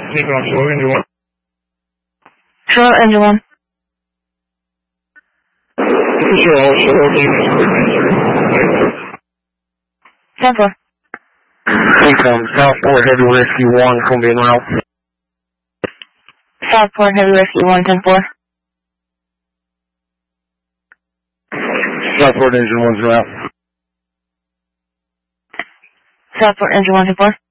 Charlotte Engine 1. Southport. Southport Heavy Whiskey 1, Columbia Route. Southport Heavy Whiskey 1, 10-4. Southport Engine 1's route. Southport Engine 1, 10-4.